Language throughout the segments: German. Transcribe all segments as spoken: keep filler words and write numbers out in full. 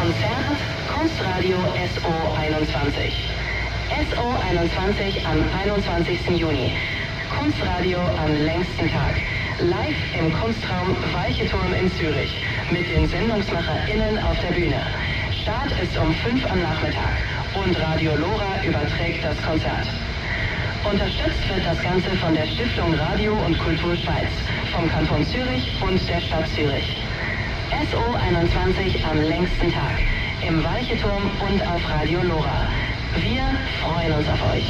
Konzert Kunstradio S O einundzwanzig. S O einundzwanzig am einundzwanzigsten Juni. Kunstradio am längsten Tag. Live im Kunstraum Weiche Turm in Zürich. Mit den SendungsmacherInnen auf der Bühne. Start ist um fünf am Nachmittag. Und Radio Lora überträgt das Konzert. Unterstützt wird das Ganze von der Stiftung Radio und Kultur Schweiz, vom Kanton Zürich und der Stadt Zürich. S O einundzwanzig am längsten Tag, im Weicheturm und auf Radio Lora. Wir freuen uns auf euch.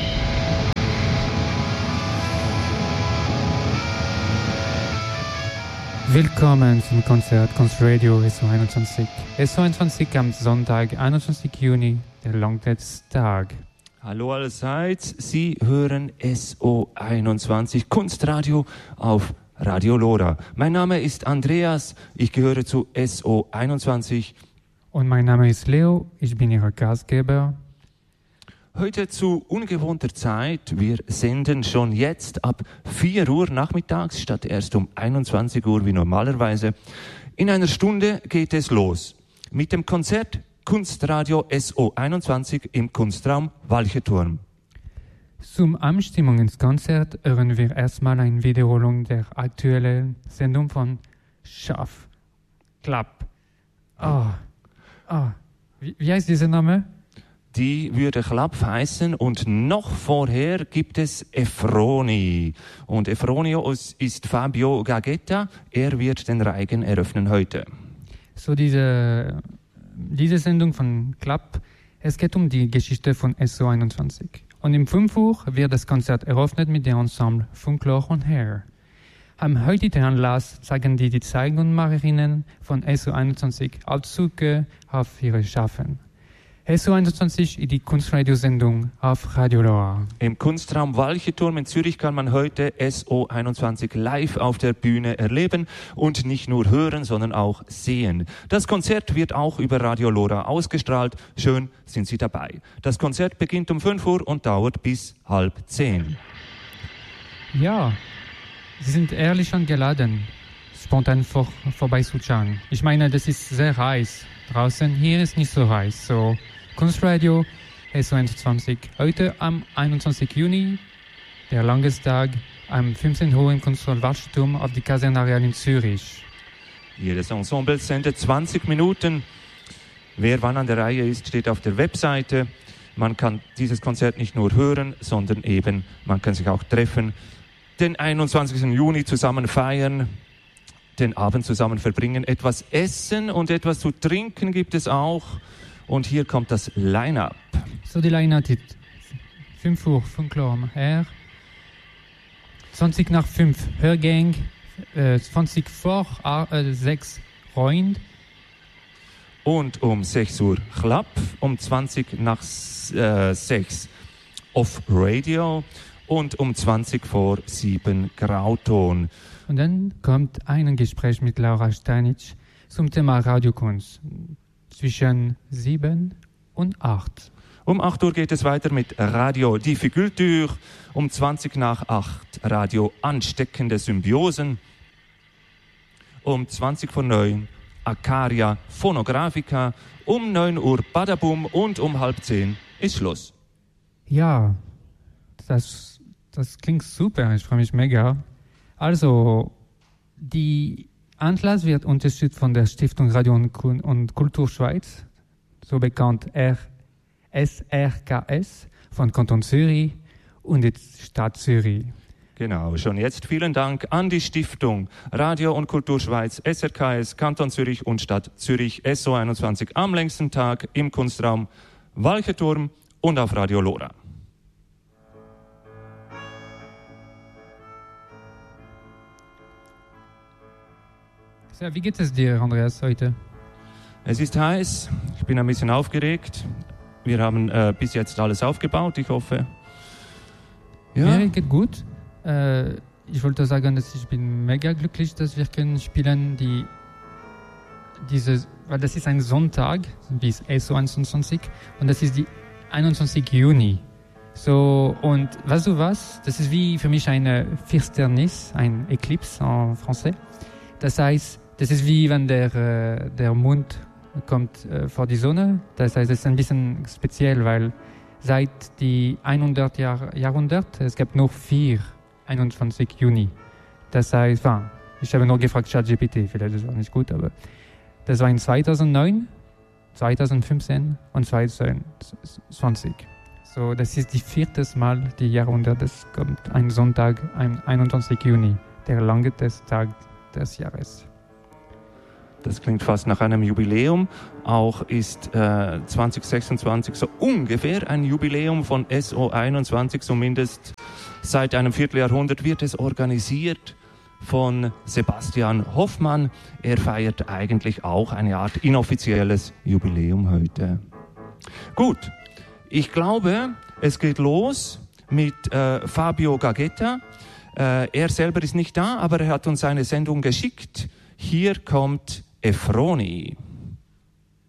Willkommen zum Konzert Kunstradio S O einundzwanzig. S O einundzwanzig am Sonntag, einundzwanzigsten Juni, der langletzte Tag. Hallo allerseits, Sie hören S O einundzwanzig Kunstradio auf Radio Lora. Mein Name ist Andreas, ich gehöre zu S O einundzwanzig. Und mein Name ist Leo, ich bin Ihr Gastgeber. Heute zu ungewohnter Zeit, wir senden schon jetzt ab vier Uhr nachmittags statt erst um einundzwanzig Uhr wie normalerweise. In einer Stunde geht es los mit dem Konzert Kunstradio S O einundzwanzig im Kunstraum Walcheturm. Zum Anstimmung ins Konzert hören wir erstmal eine Wiederholung der aktuellen Sendung von Schaff. Klapp. Oh. Oh. Wie, wie heißt dieser Name? Die würde Klapp heißen und noch vorher gibt es Efroni. Und Efronio ist Fabio Gagetta, er wird den Reigen eröffnen heute. So diese... Diese Sendung von Klapp, es geht um die Geschichte von S O einundzwanzig. Und um fünf Uhr wird das Konzert eröffnet mit dem Ensemble Funklor und Hair. Am heutigen Anlass zeigen die, die Zeigenmacherinnen von S O einundzwanzig Auszüge auf ihre Schaffen. S O einundzwanzig ist die Kunstradio-Sendung auf Radio Lora. Im Kunstraum Walcheturm in Zürich kann man heute S O einundzwanzig live auf der Bühne erleben und nicht nur hören, sondern auch sehen. Das Konzert wird auch über Radio Lora ausgestrahlt. Schön sind Sie dabei. Das Konzert beginnt um fünf Uhr und dauert bis halb zehn. Ja, Sie sind ehrlich und geladen, spontan vor, vorbeizuschauen. Ich meine, das ist sehr heiß. Draußen, hier ist nicht so heiß. So, Kunstradio S O einundzwanzig. Heute am einundzwanzigsten Juni, der langeste Tag, am fünfzehn Uhr im Kunstraum Walcheturm auf die Kasernenareal in Zürich. Jedes Ensemble sendet zwanzig Minuten. Wer wann an der Reihe ist, steht auf der Webseite. Man kann dieses Konzert nicht nur hören, sondern eben, man kann sich auch treffen, den einundzwanzigsten Juni zusammen feiern, den Abend zusammen verbringen. Etwas essen und etwas zu trinken gibt es auch. Und hier kommt das Line-Up. So, die Line-Up ist fünf Uhr Funklor am Hair, zwanzig nach fünf Hörgang, äh, zwanzig vor äh, sechs Freund. Und um sechs Uhr Klapp, um zwanzig nach äh, sechs Off Radio und um zwanzig vor sieben Grauton. Und dann kommt ein Gespräch mit Laura Steinitsch zum Thema Radiokunst zwischen sieben und acht. Um acht Uhr geht es weiter mit Radio Difficulture, um zwanzig nach acht Radio Ansteckende Symbiosen, um zwanzig vor neun Acaria Phonographica, um neun Uhr Badabum und um halb zehn ist Schluss. Ja, das, das klingt super, ich freue mich mega. Also, die Anlass wird unterstützt von der Stiftung Radio und Kultur Schweiz, so bekannt S R K S von Kanton Zürich und der Stadt Zürich. Genau, schon jetzt vielen Dank an die Stiftung Radio und Kultur Schweiz, S R K S, Kanton Zürich und Stadt Zürich, S O einundzwanzig am längsten Tag im Kunstraum Walcheturm und auf Radio Lora. So, wie geht es dir, Andreas, heute? Es ist heiß, ich bin ein bisschen aufgeregt. Wir haben äh, bis jetzt alles aufgebaut, ich hoffe. Ja, ja geht gut. Äh, ich wollte sagen, dass ich bin mega glücklich, dass wir können spielen die diese, weil das ist ein Sonntag, wie S O einundzwanzig, und das ist die einundzwanzigsten Juni. So, und weißt du was? Das ist wie für mich eine Finsternis, ein Eclipse en français. Das heißt, das ist wie wenn der, der Mond kommt äh, vor die Sonne. Das heißt, es ist ein bisschen speziell, weil seit die hundert Jahr, Jahrhundert, es gibt nur vier einundzwanzig Juni. Das heißt, ja, ich habe nur gefragt, ChatGPT, vielleicht ist das auch nicht gut, aber das war in zweitausendneun, zweitausendfünfzehn und zweitausendzwanzig. So, das ist die vierte Mal die Jahrhundert, es kommt ein Sonntag, am einundzwanzigsten Juni, der langste Tag des Jahres. Das klingt fast nach einem Jubiläum. Auch ist äh, zwanzig sechsundzwanzig so ungefähr ein Jubiläum von S O einundzwanzig, zumindest seit einem Vierteljahrhundert wird es organisiert von Sebastian Hoffmann. Er feiert eigentlich auch eine Art inoffizielles Jubiläum heute. Gut, ich glaube, es geht los mit äh, Fabio Gaggetta. Äh, er selber ist nicht da, aber er hat uns eine Sendung geschickt. Hier kommt Efroni.